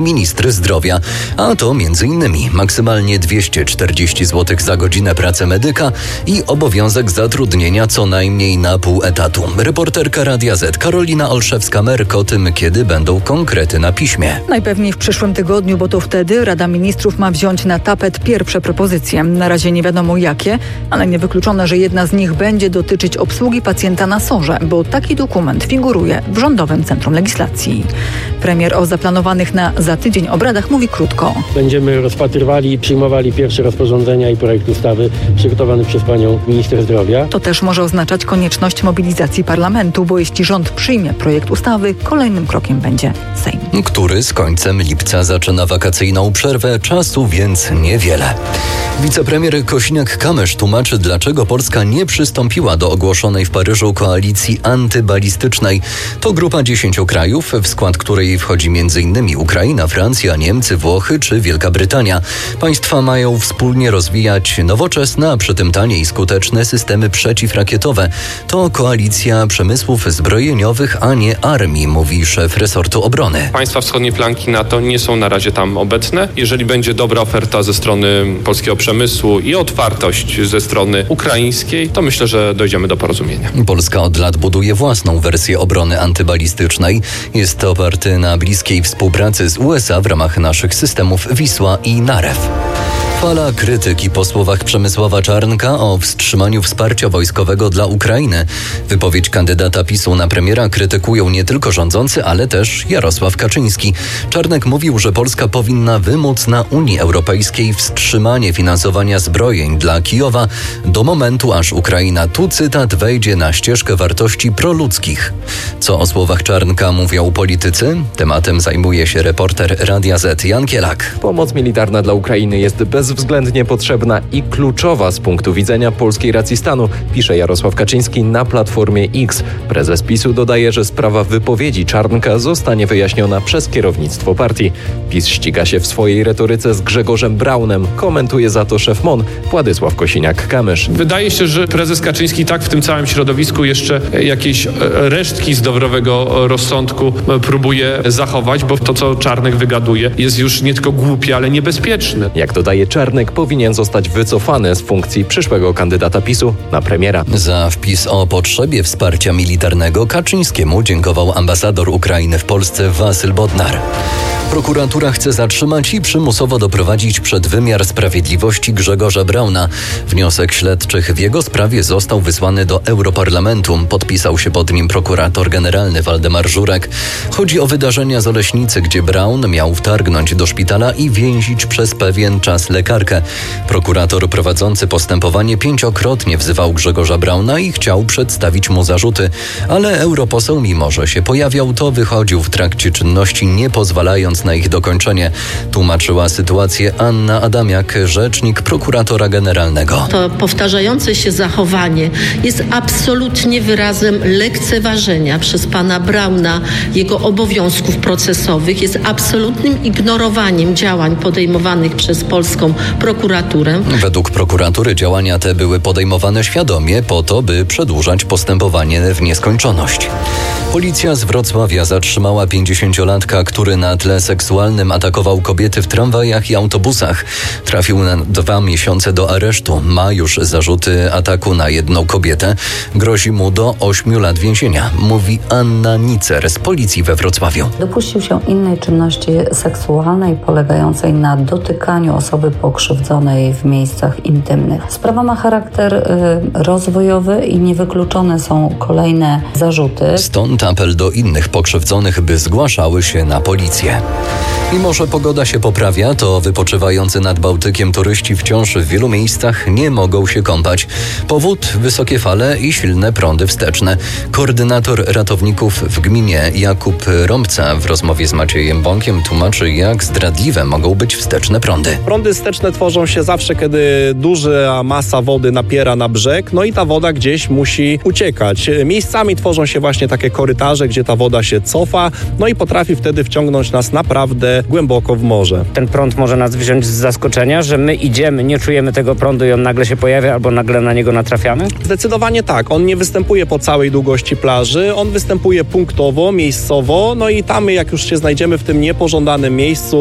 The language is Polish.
ministry zdrowia, a to m.in. maksymalnie 240 zł za godzinę pracy medyka i obowiązek zatrudnienia co najmniej na pół etatu. Reporterka Radia Z Karolina Olszewska-Merk o tym, kiedy będą konkrety na piśmie. Najpewniej w przyszłym tygodniu, bo to wtedy Rada Ministrów ma wziąć na tapet pierwsze propozycje. Na razie nie wiadomo jakie, ale niewykluczone, że jedna z nich będzie dotyczyć obsługi pacjenta na SOR-ze, bo taki dokument figuruje w Rządowym Centrum Legislacji. Premier o zaplanowanych za tydzień obradach mówi krótko. Będziemy rozpatrywali i przyjmowali pierwsze rozporządzenia i projekt ustawy przygotowany przez panią minister zdrowia. To też może oznaczać konieczność mobilizacji parlamentu, bo jeśli rząd przyjmie projekt ustawy, kolejnym krokiem będzie Sejm, który z końcem lipca zaczyna wakacyjną przerwę, czasu więc niewiele. Wicepremier Kosiniak-Kamysz tłumaczy, dlaczego Polska nie przystąpiła do ogłoszonej w Paryżu koalicji antybalistycznej. To grupa 10 krajów, w skład której wchodzi m.in. Ukraina, Francja, Niemcy, Włochy czy Wielka Brytania. Państwa mają wspólnie rozwijać nowoczesne, a przy tym tanie i skuteczne systemy przeciwrakietowe. To koalicja przemysłów zbrojeniowych, a nie armii, mówi szef resortu obrony. Państwa wschodniej flanki NATO nie są na razie tam obecne. Jeżeli będzie dobra oferta ze strony polskiego przemysłu i otwartość ze strony ukraińskiej, to myślę, że dojdziemy do porozumienia. Polska od lat buduje własną wersję obrony antybalistycznej. Jest to oparty na bliskiej współpracy z USA w ramach naszych systemów Wisła i Narew. Fala krytyki po słowach Przemysława Czarnka o wstrzymaniu wsparcia wojskowego dla Ukrainy. Wypowiedź kandydata PiS-u na premiera krytykują nie tylko rządzący, ale też Jarosław Kaczyński. Czarnek mówił, że Polska powinna wymóc na Unii Europejskiej wstrzymanie finansowania zbrojeń dla Kijowa do momentu, aż Ukraina, tu cytat, wejdzie na ścieżkę wartości proludzkich. Co o słowach Czarnka mówią politycy? Tematem zajmuje się reporter Radia Z Jan Kielak. Pomoc militarna dla Ukrainy jest bezwzględnie potrzebna i kluczowa z punktu widzenia polskiej racji stanu, pisze Jarosław Kaczyński na Platformie X. Prezes PiS-u dodaje, że sprawa wypowiedzi Czarnka zostanie wyjaśniona przez kierownictwo partii. PiS ściga się w swojej retoryce z Grzegorzem Braunem, komentuje za to szef MON Władysław Kosiniak-Kamysz. Wydaje się, że prezes Kaczyński tak w tym całym środowisku jeszcze jakieś resztki zdrowego rozsądku próbuje zachować, bo to, co Czarnek wygaduje, jest już nie tylko głupie, ale niebezpieczne. Jak dodaje Czarnek, powinien zostać wycofany z funkcji przyszłego kandydata PiS-u na premiera. Za wpis o potrzebie wsparcia militarnego Kaczyńskiemu dziękował ambasador Ukrainy w Polsce Wasyl Bodnar. Prokuratura chce zatrzymać i przymusowo doprowadzić przed wymiar sprawiedliwości Grzegorza Brauna. Wniosek śledczych w jego sprawie został wysłany do Europarlamentu. Podpisał się pod nim prokurator generalny Waldemar Żurek. Chodzi o wydarzenia z Oleśnicy, gdzie Braun miał wtargnąć do szpitala i więzić przez pewien czas lekarkę. Prokurator prowadzący postępowanie 5-krotnie wzywał Grzegorza Brauna i chciał przedstawić mu zarzuty, ale europoseł, mimo że się pojawiał, to wychodził w trakcie czynności, nie pozwalając na ich dokończenie. Tłumaczyła sytuację Anna Adamiak, rzecznik prokuratora generalnego. To powtarzające się zachowanie jest absolutnie wyrazem lekceważenia przez pana Brauna jego obowiązków procesowych, jest absolutnym ignorowaniem działań podejmowanych przez polską prokuraturę. Według prokuratury działania te były podejmowane świadomie po to, by przedłużać postępowanie w nieskończoność. Policja z Wrocławia zatrzymała 50-latka, który na tle seksualnym atakował kobiety w tramwajach i autobusach. Trafił na 2 miesiące do aresztu. Ma już zarzuty ataku na jedną kobietę. Grozi mu do 8 lat więzienia, mówi Anna Nicer z policji we Wrocławiu. Dopuścił się innej czynności seksualnej polegającej na dotykaniu osoby pokrzywdzonej w miejscach intymnych. Sprawa ma charakter rozwojowy i niewykluczone są kolejne zarzuty. Stąd apel do innych pokrzywdzonych, by zgłaszały się na policję. Mimo że pogoda się poprawia, to wypoczywający nad Bałtykiem turyści wciąż w wielu miejscach nie mogą się kąpać. Powód: wysokie fale i silne prądy wsteczne. Koordynator ratowników w gminie Jakub Rąbca w rozmowie z Maciejem Bąkiem tłumaczy, jak zdradliwe mogą być wsteczne prądy. Prądy wsteczne tworzą się zawsze, kiedy duża masa wody napiera na brzeg, no i ta woda gdzieś musi uciekać. Miejscami tworzą się właśnie takie korytarze, gdzie ta woda się cofa, no i potrafi wtedy wciągnąć nas naprawdę wpadnie głęboko w morze. Ten prąd może nas wziąć z zaskoczenia, że my idziemy, nie czujemy tego prądu i on nagle się pojawia albo nagle na niego natrafiamy? Zdecydowanie tak. On nie występuje po całej długości plaży, on występuje punktowo, miejscowo, no i tam jak już się znajdziemy w tym niepożądanym miejscu,